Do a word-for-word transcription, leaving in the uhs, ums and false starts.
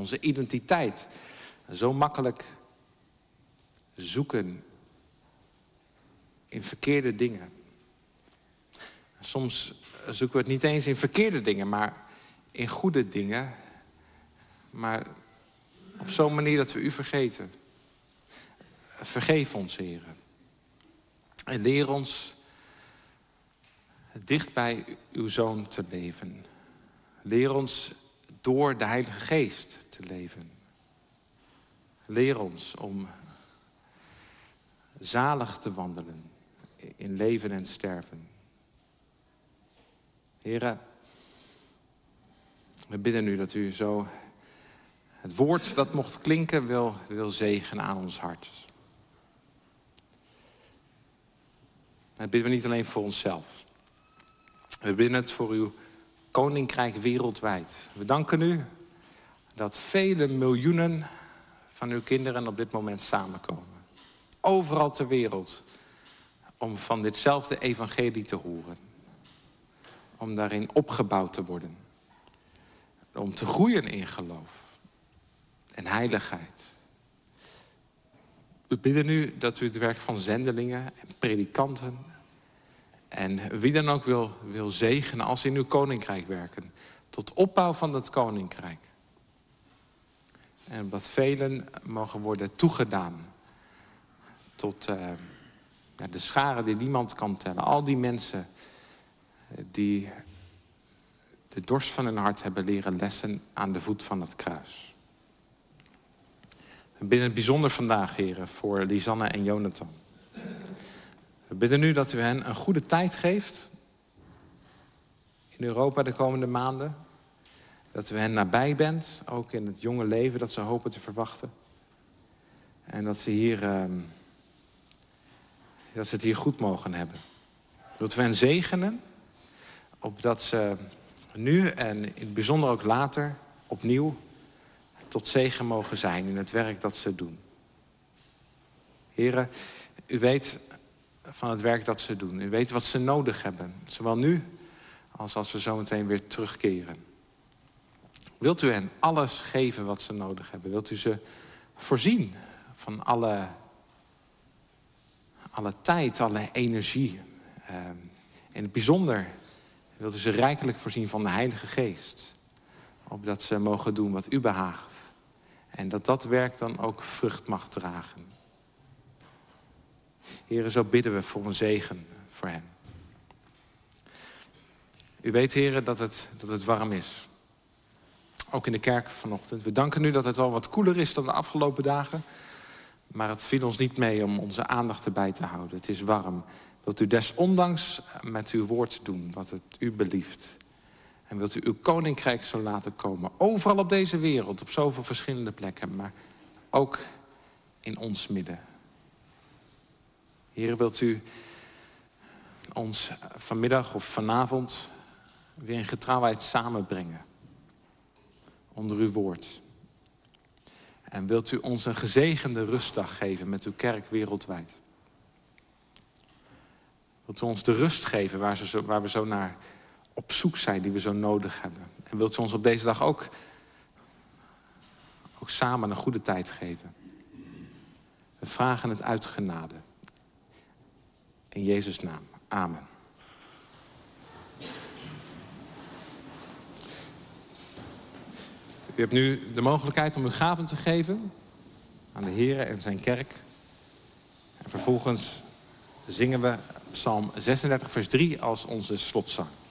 onze identiteit zo makkelijk zoeken in verkeerde dingen. Soms zoeken we het niet eens in verkeerde dingen, maar in goede dingen. Maar op zo'n manier dat we u vergeten. Vergeef ons, Heere. En leer ons dicht bij uw Zoon te leven. Leer ons door de Heilige Geest te leven. Leer ons om zalig te wandelen in leven en sterven. Heere, we bidden u dat u zo het woord dat mocht klinken wil, wil zegenen aan ons hart. Dat bidden we niet alleen voor onszelf. We bidden het voor uw koninkrijk wereldwijd. We danken u dat vele miljoenen van uw kinderen op dit moment samenkomen. Overal ter wereld. Om van ditzelfde evangelie te horen. Om daarin opgebouwd te worden. Om te groeien in geloof. En heiligheid. We bidden u dat u het werk van zendelingen en predikanten en wie dan ook wil, wil zegenen als in uw koninkrijk werken. Tot opbouw van dat koninkrijk. En dat velen mogen worden toegedaan. Tot uh, ja, de scharen die niemand kan tellen. Al die mensen die de dorst van hun hart hebben leren lessen aan de voet van het kruis. We bidden het bijzonder vandaag, heren, voor Lisanne en Jonathan. We bidden nu dat u hen een goede tijd geeft in Europa de komende maanden. Dat u hen nabij bent, ook in het jonge leven dat ze hopen te verwachten. En dat ze, hier, uh, dat ze het hier goed mogen hebben. Dat we hen zegenen, opdat ze nu en in het bijzonder ook later opnieuw tot zegen mogen zijn in het werk dat ze doen. Heren, u weet van het werk dat ze doen. U weet wat ze nodig hebben. Zowel nu als als we zo meteen weer terugkeren. Wilt u hen alles geven wat ze nodig hebben? Wilt u ze voorzien van alle, alle tijd, alle energie? Uh, in het bijzonder wilt u ze rijkelijk voorzien van de Heilige Geest. Opdat ze mogen doen wat u behaagt. En dat dat werk dan ook vrucht mag dragen. Heren, zo bidden we voor een zegen voor hen. U weet, heren, dat het, dat het warm is. Ook in de kerk vanochtend. We danken u dat het al wat koeler is dan de afgelopen dagen. Maar het viel ons niet mee om onze aandacht erbij te houden. Het is warm. Wilt u desondanks met uw woord doen wat het u belieft. En wilt u uw koninkrijk zo laten komen. Overal op deze wereld, op zoveel verschillende plekken. Maar ook in ons midden. Heer, wilt u ons vanmiddag of vanavond weer in getrouwheid samenbrengen. Onder uw woord. En wilt u ons een gezegende rustdag geven met uw kerk wereldwijd. Wilt u ons de rust geven waar, ze zo, waar we zo naar op zoek zijn, die we zo nodig hebben. En wilt u ons op deze dag ook, ook samen een goede tijd geven. We vragen het uit genade. In Jezus' naam. Amen. U hebt nu de mogelijkheid om uw gaven te geven aan de Heer en zijn kerk. En vervolgens zingen we Psalm zesendertig vers drie als onze slotzang.